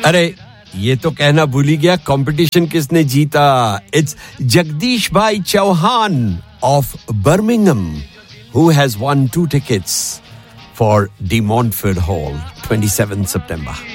अरे ये तो कहना भूल ही गया कंपटीशन किसने जीता इट्स जगदीश भाई Chauhan of Birmingham who has won 2 tickets for De Montfort Hall 27th September